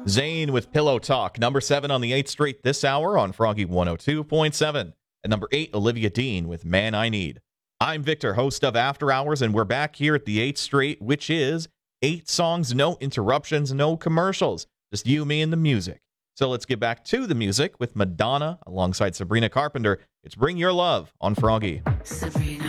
Zayn with Pillow Talk, number 7 on the 8th Straight this hour on Froggy 102.7. At number 8, Olivia Dean with Man I Need. I'm Victor, host of After Hours, and we're back here at the 8th Straight, which is 8 songs, no interruptions, no commercials. Just you, me, and the music. So let's get back to the music with Madonna alongside Sabrina Carpenter. It's Bring Your Love on Froggy. Sabrina.